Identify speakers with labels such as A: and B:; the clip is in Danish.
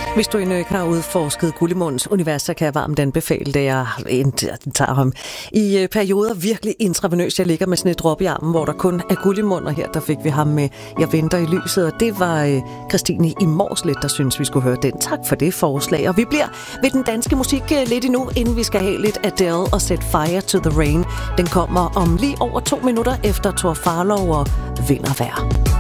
A: Hvis du endnu ikke har udforsket Gullimundens univers, så kan jeg varmt anbefale det. Jeg tager ham i perioder virkelig intravenøst. Jeg ligger med sådan et drop i armen, hvor der kun er Gullimund, og her der fik vi ham med Jeg venter i lyset, og det var Christine i Mårslet, der synes vi skulle høre den. Tak for det forslag, og vi bliver ved den danske musik lidt endnu, inden vi skal have lidt Adele og Set Fire to the Rain. Den kommer om lige over 2 minutter efter Thor Farlov og Vind og Vejr.